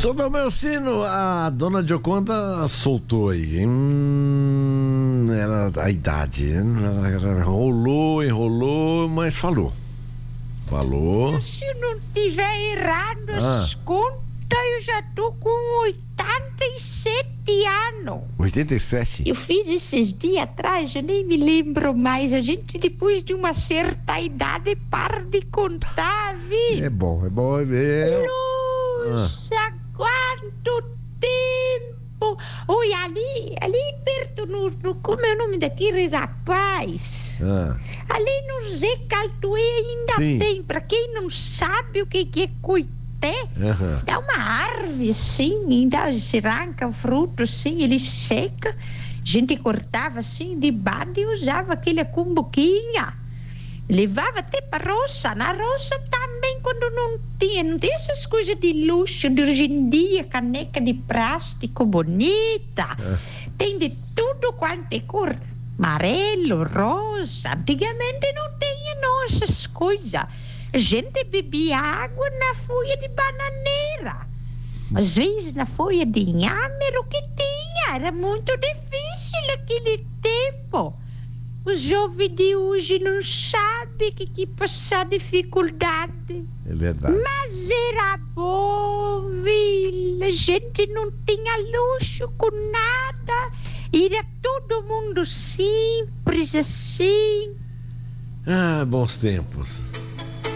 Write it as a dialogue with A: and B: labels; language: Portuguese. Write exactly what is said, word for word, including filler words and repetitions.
A: Sou do meu sino, a dona Gioconda soltou aí. Hum, era a idade. Rolou, enrolou, mas falou. Falou.
B: Se eu não tiver errado as
A: Ah.
B: contas, eu já tô com oitenta e sete anos.
A: oitenta e sete?
B: Eu fiz esses dias atrás, eu nem me lembro mais. A gente, depois de uma certa idade, para de contar, viu?
A: É bom, é bom, é mesmo.
B: Nossa, ah. quanto tempo! Oi, ali, ali perto, no, no, como é o nome daquele rapaz?
A: Ah.
B: Ali no Zé Caltuê ainda
A: Sim.
B: tem, pra quem não sabe o que, que é coité,
A: Uhum.
B: dá uma árvore assim, ainda se arranca o fruto assim, ele seca, a gente cortava assim de bade e usava aquele cumbuquinha. Levava até para roça. Na roça também, quando não tinha, não tem essas coisas de luxo de hoje em dia, caneca de plástico bonita. É. Tem de tudo quanto é cor. Amarelo, rosa. Antigamente não tinha nossas coisas. A gente bebia água na folha de bananeira. Às vezes na folha de inhame era o que tinha. Era muito difícil aquele tempo. Os jovens de hoje não sabem que que passar dificuldade.
A: É verdade.
B: Mas era bom, viu? A gente não tinha luxo com nada. Era todo mundo simples assim.
A: Ah, bons tempos.